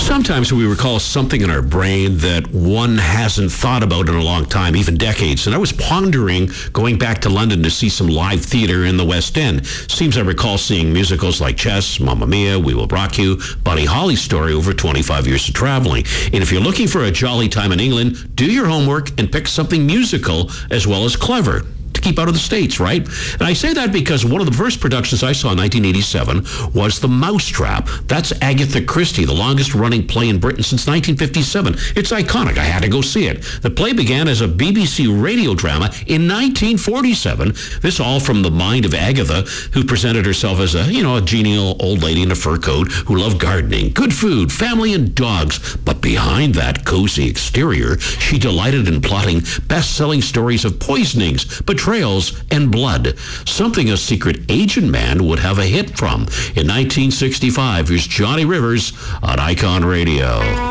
Sometimes we recall something in our brain that one hasn't thought about in a long time, even decades. And I was pondering going back to London to see some live theater in the West End. Seems I recall seeing musicals like Chess, Mamma Mia, We Will Rock You, Buddy Holly's story over 25 years of traveling. And if you're looking for a jolly time in England, do your homework and pick something musical as well as clever to keep out of the States, right? And I say that because one of the first productions I saw in 1987 was The Mousetrap. That's Agatha Christie, the longest-running play in Britain since 1957. It's iconic. I had to go see it. The play began as a BBC radio drama in 1947. This all from the mind of Agatha, who presented herself as a genial old lady in a fur coat who loved gardening, good food, family, and dogs. But behind that cozy exterior, she delighted in plotting best-selling stories of poisonings, betrayals, and blood. Something a secret agent man would have a hit from. In 1965, here's Johnny Rivers on Icon Radio.